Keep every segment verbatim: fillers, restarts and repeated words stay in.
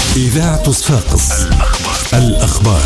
إذاعة صفاقس. الأخبار, الأخبار.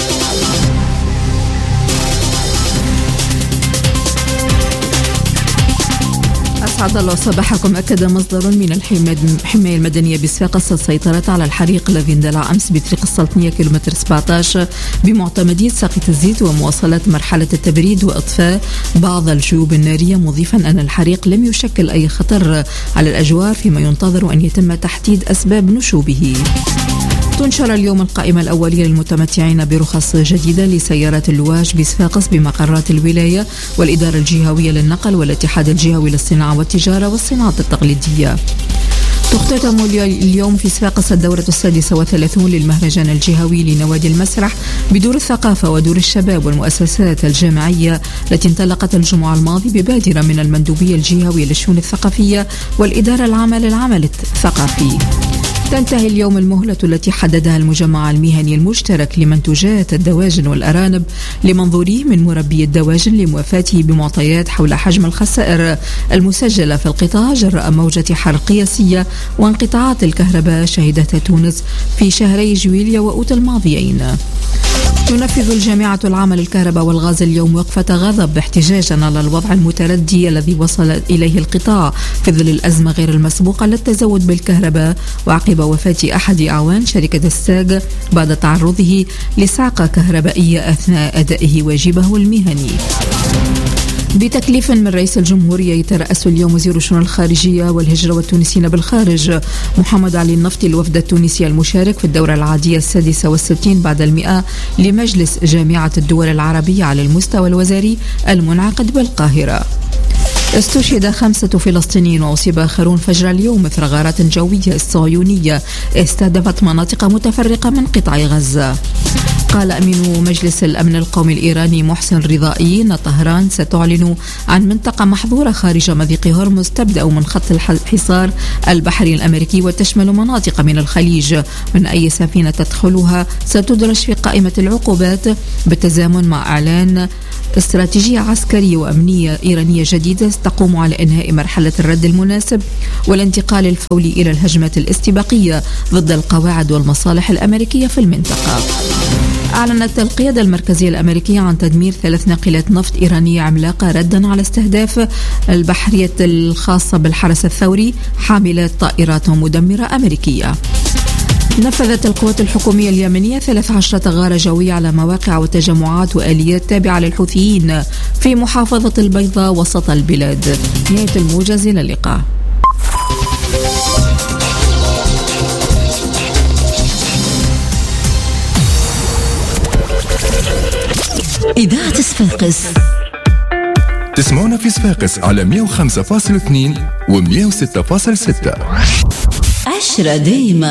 أسعد الله صباحكم. أكد مصدر من الحماية المدنية بصفاقس السيطرة على الحريق الذي اندلع أمس بطريق السلطنية كيلومتر سبعة عشر بمعتمدية ساقية الزيت ومواصلة مرحلة التبريد وإطفاء بعض الشيوب النارية، مضيفا أن الحريق لم يشكل أي خطر على الأجوار، فيما ينتظر أن يتم تحديد أسباب نشوبه. تنشر اليوم القائمة الأولية للمتمتعين برخص جديدة لسيارات اللواج بصفاقس بمقرات الولاية والإدارة الجهوية للنقل والاتحاد الجهوي للصناعة والتجارة والصناعات التقليدية. تختتم اليوم في صفاقس الدورة السادسة والثلاثون للمهرجان الجهوي لنوادي المسرح بدور الثقافة ودور الشباب والمؤسسات الجامعية، التي انطلقت الجمعة الماضي ببادرة من المندوبية الجهوية للشؤون الثقافية والإدارة العامة للعمل الثقافي. تنتهي اليوم المهلة التي حددها المجمع المهني المشترك لمنتوجات الدواجن والأرانب لمنظوريه من مربي الدواجن لموافاته بمعطيات حول حجم الخسائر المسجلة في القطاع جراء موجة حر قياسية وانقطاعات الكهرباء شهدتها تونس في شهري جويليا وأوت الماضيين. تنفذ الجامعة العامة للكهرباء والغاز اليوم وقفة غضب احتجاجا على الوضع المتردي الذي وصل إليه القطاع في ظل الأزمة غير المسبوقة للتزود بالكهرباء، وعقب وفاة أحد أعوان شركة الساج بعد تعرضه لصعقة كهربائية أثناء أدائه واجبه المهني. بتكليف من رئيس الجمهورية يترأس اليوم وزير الشؤون الخارجية والهجرة والتونسيين بالخارج محمد علي النفطي الوفد التونسي المشارك في الدورة العادية السادسة والستين بعد المئة لمجلس جامعة الدول العربية على المستوى الوزاري المنعقد بالقاهرة. استشهد خمسة فلسطينيين وأصيب آخرون فجر اليوم مثل غارات جوية صهيونية استهدفت مناطق متفرقة من قطاع غزة. قال أمين مجلس الأمن القومي الإيراني محسن رضائي أن طهران ستعلن عن منطقة محظورة خارج مضيق هرمز تبدأ من خط الحصار البحري الأمريكي وتشمل مناطق من الخليج، من أي سفينة تدخلها ستدرج في قائمة العقوبات بالتزامن مع إعلان استراتيجية عسكرية وأمنية إيرانية جديدة تقوم على إنهاء مرحلة الرد المناسب والانتقال الفوري إلى الهجمة الاستباقية ضد القواعد والمصالح الأمريكية في المنطقة. أعلنت القيادة المركزية الأمريكية عن تدمير ثلاث ناقلات نفط إيرانية عملاقة ردا على استهداف البحرية الخاصة بالحرس الثوري حاملة طائرات مدمرة أمريكية. نفذت القوات الحكومية اليمنية ثلاث عشرة غارة جوية على مواقع وتجمعات وآليات تابعة للحوثيين في محافظة البيضاء وسط البلاد. نهاية الموجز، إلى اللقاء. إذاعة صفاقس. تسمعونا في صفاقس على مئة وخمسة فاصلة اثنين و مئة وستة فاصلة ستة. عشرة دايما.